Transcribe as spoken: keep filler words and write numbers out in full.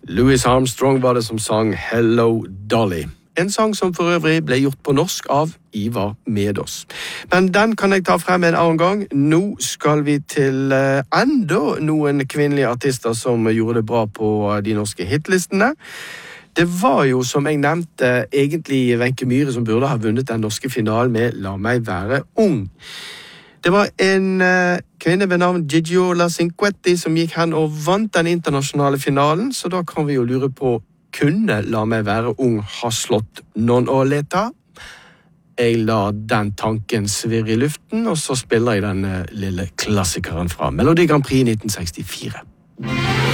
Louis Armstrong var det som sang Hello Dolly. En sang som for øvrig ble gjort på norsk av Ivar Medås. Men den kan jeg ta frem en annen gang. Nå skal vi til uh, enda noen kvinnelige artister som gjorde det bra på de norske hitlistene. Det var jo, som jeg nevnte, egentlig Wenche Myhre som burde ha vunnet den norske finalen med La meg være ung. Det var en uh, kvinne ved navn Gigiola Cinquetti som gikk hen og vant den internasjonale finalen, så da kan vi jo lure på, kunne La meg være ung ha slått Non Oleta? Jeg la den tanken svirre i luften, og så spiller jeg den uh, lille klassikeren fra Melodi Grand Prix nitten sekstifire.